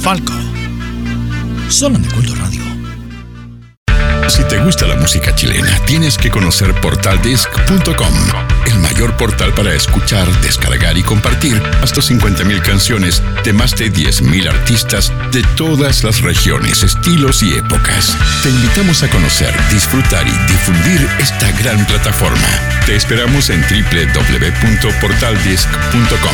Falco. Solo en De Culto Radio. Si te gusta la música chilena, tienes que conocer portaldisc.com, el mayor portal para escuchar, descargar y compartir hasta 50,000 canciones de más de 10,000 artistas de todas las regiones, estilos y épocas. Te invitamos a conocer, disfrutar y difundir esta gran plataforma. Te esperamos en www.portaldisc.com.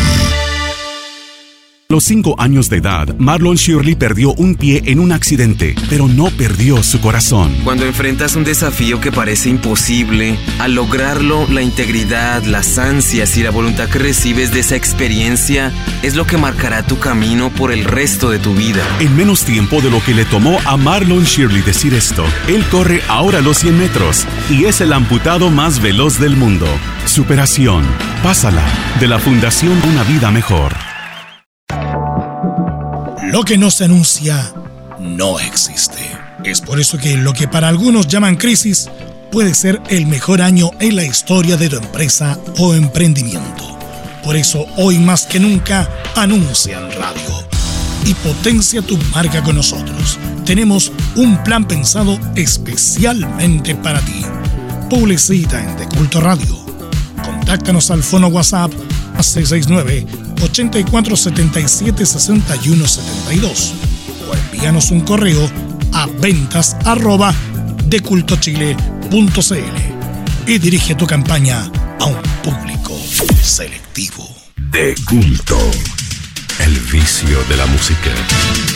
A los 5 años de edad, Marlon Shirley perdió un pie en un accidente, pero no perdió su corazón. Cuando enfrentas un desafío que parece imposible, al lograrlo, la integridad, las ansias y la voluntad que recibes de esa experiencia es lo que marcará tu camino por el resto de tu vida. En menos tiempo de lo que le tomó a Marlon Shirley decir esto, él corre ahora los 100 metros y es el amputado más veloz del mundo. Superación. Pásala. De la Fundación Una Vida Mejor. Lo que no se anuncia no existe. Es por eso que lo que para algunos llaman crisis puede ser el mejor año en la historia de tu empresa o emprendimiento. Por eso hoy más que nunca anuncia en radio y potencia tu marca con nosotros. Tenemos un plan pensado especialmente para ti. Publicita en De Culto Radio. Contáctanos al fono WhatsApp a 669-8477-6172 o envíanos un correo a ventas@decultochile.cl y dirige tu campaña a un público selectivo. De Culto, el vicio de la música.